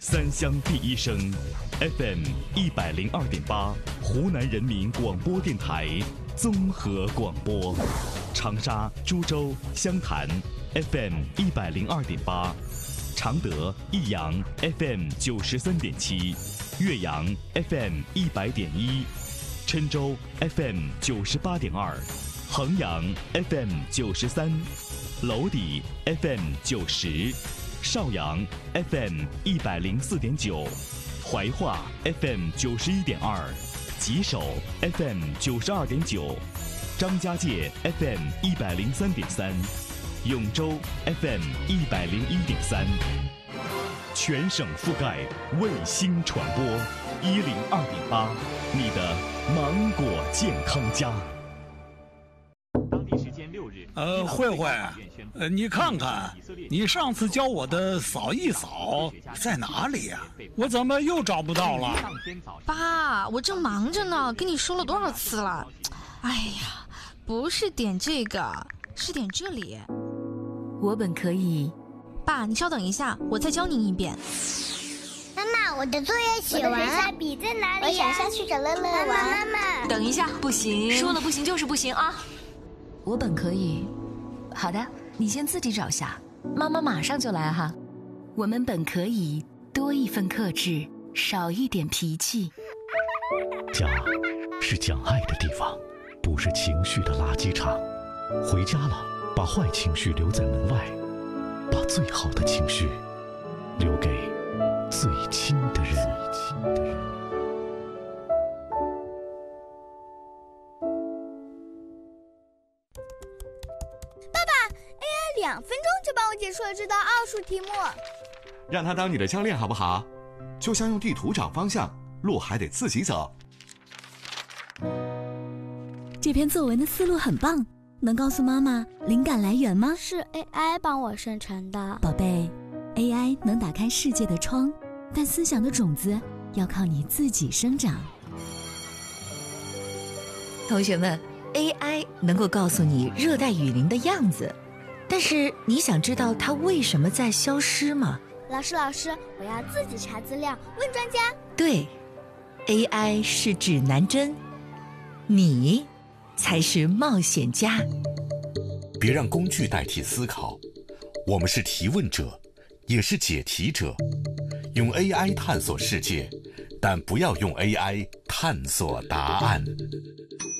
三乡第一声 FM 102.8，湖南人民广播电台综合广播。长沙、株洲、湘潭 FM 102.8，常德、益阳 FM 93.7，岳阳 FM 100.1，郴州 FM 98.2，衡阳 FM 93，娄底 FM 90，邵阳 FM 104.9，怀化 FM 91.2，吉首 FM 92.9，张家界 FM 103.3，永州 FM 101.3，全省覆盖卫星传播102.8，你的芒果健康家。当地时间6日， 慧慧，你看看，你上次教我的扫一扫在哪里呀？我怎么又找不到了？ 爸，我正忙着呢，跟你说了多少次了？哎呀，不是点这个，是点这里。 我本可以。 爸，你稍等一下，我再教您一遍。 妈妈，我的作业写完了。我的水彩笔在哪里？我想下去找乐乐玩。妈妈， 等一下，不行，说了不行就是不行啊！我本可以。好的，你先自己找下，妈妈马上就来哈。我们本可以多一份克制，少一点脾气。 家是讲爱的地方，不是情绪的垃圾场。回家了，把坏情绪留在门外，把最好的情绪留给最亲的人。 爸爸 ，AI 2分钟就帮我解出了这道奥数题目。 让他当你的教练好不好？就像用地图找方向，路还得自己走。 这篇作文的思路很棒，能告诉妈妈灵感来源吗？ 是 AI 帮我生成的。 宝贝， AI 能打开世界的窗，但思想的种子要靠你自己生长。 同学们， AI 能够告诉你热带雨林的样子，但是你想知道它为什么在消失吗？ 老师，我要自己查资料，问专家。 对， AI 是指南针，你才是冒险家。 别让工具代替思考，我们是提问者，也是解题者。用 AI 探索世界，但不要用 AI 探索答案。